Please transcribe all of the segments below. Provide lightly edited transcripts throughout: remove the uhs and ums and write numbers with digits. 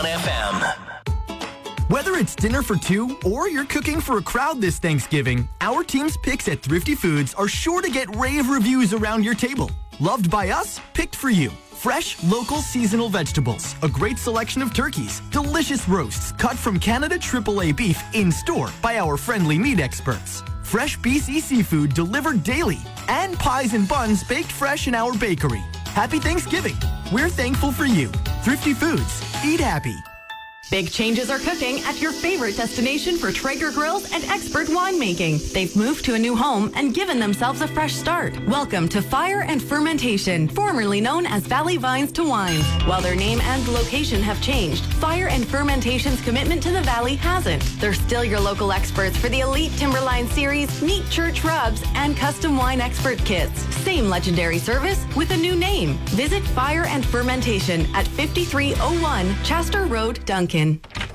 FM. Whether it's dinner for two or you're cooking for a crowd this Thanksgiving, our team's picks at Thrifty Foods are sure to get rave reviews around your table. Loved by us, picked for you. Fresh, local, seasonal vegetables, a great selection of turkeys, delicious roasts cut from Canada AAA beef in store by our friendly meat experts. Fresh BC seafood delivered daily, and pies and buns baked fresh in our bakery. Happy Thanksgiving. We're thankful for you. Thrifty Foods. Eat happy. Big changes are cooking at your favorite destination for Traeger grills and expert winemaking. They've moved to a new home and given themselves a fresh start. Welcome to Fire and Fermentation, formerly known as Valley Vines to Wines. While their name and location have changed, Fire and Fermentation's commitment to the Valley hasn't. They're still your local experts for the Elite Timberline Series, Neat Church Rubs, and custom wine expert kits. Same legendary service with a new name. Visit Fire and Fermentation at 5301 Chester Road, Duncan.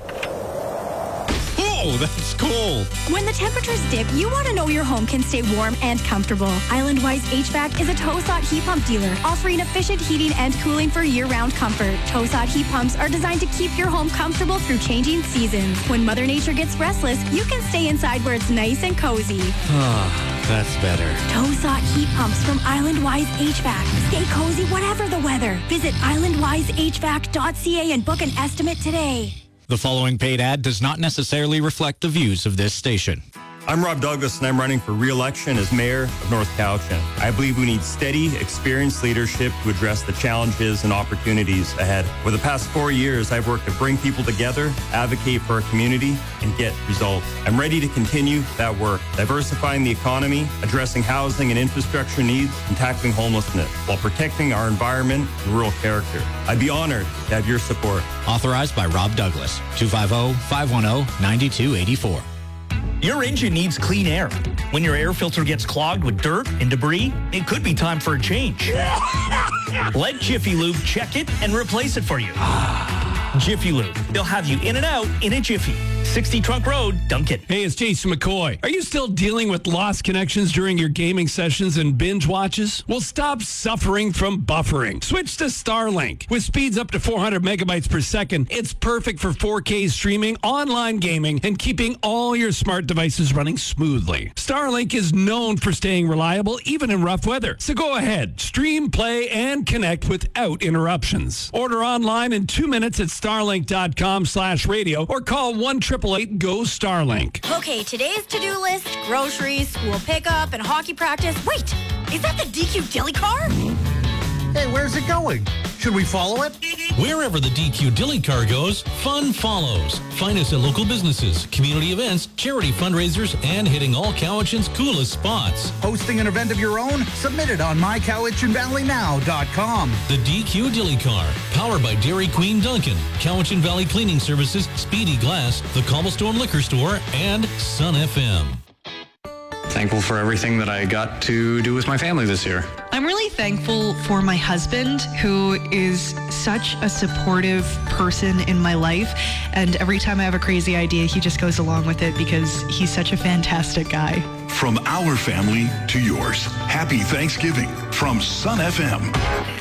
Oh, that's cool. When the temperatures dip, you want to know your home can stay warm and comfortable. Island Wise HVAC is a Tosat heat pump dealer offering efficient heating and cooling for year-round comfort. Tosat heat pumps are designed to keep your home comfortable through changing seasons. When Mother Nature gets restless, you can stay inside where it's nice and cozy. That's better. Tosat heat pumps from Island Wise HVAC. Stay cozy whatever the weather. Visit islandwisehvac.ca and book an estimate today. The following paid ad does not necessarily reflect the views of this station. I'm Rob Douglas, and I'm running for re-election as mayor of North Cowichan. I believe we need steady, experienced leadership to address the challenges and opportunities ahead. For the past 4 years, I've worked to bring people together, advocate for our community, and get results. I'm ready to continue that work, diversifying the economy, addressing housing and infrastructure needs, and tackling homelessness, while protecting our environment and rural character. I'd be honored to have your support. Authorized by Rob Douglas. 250-510-9284. Your engine needs clean air. When your air filter gets clogged with dirt and debris, it could be time for a change. Let Jiffy Lube check it and replace it for you. Jiffy Lube. They'll have you in and out in a jiffy. 60 Trunk Road, Duncan. Hey, it's Jason McCoy. Are you still dealing with lost connections during your gaming sessions and binge watches? Well, stop suffering from buffering. Switch to Starlink. With speeds up to 400 megabytes per second, it's perfect for 4K streaming, online gaming, and keeping all your smart devices running smoothly. Starlink is known for staying reliable even in rough weather. So go ahead, stream, play, and connect without interruptions. Order online in 2 minutes at starlink.com/radio or call 1-888-GO-STARLINK. Okay, today's to-do list, groceries, school pickup, and hockey practice. Wait, is that the DQ Dilly car? Hey, where's it going? Should we follow it? Wherever the DQ Dilly car goes, fun follows. Find us at local businesses, community events, charity fundraisers, and hitting all Cowichan's coolest spots. Hosting an event of your own? Submit it on mycowichanvalleynow.com. The DQ Dilly car, powered by Dairy Queen Duncan, Cowichan Valley Cleaning Services, Speedy Glass, the Cobblestone Liquor Store, and Sun FM. Thankful for everything that I got to do with my family this year. I'm really thankful for my husband, who is such a supportive person in my life. And every time I have a crazy idea, he just goes along with it because he's such a fantastic guy. From our family to yours, happy Thanksgiving from Sun FM.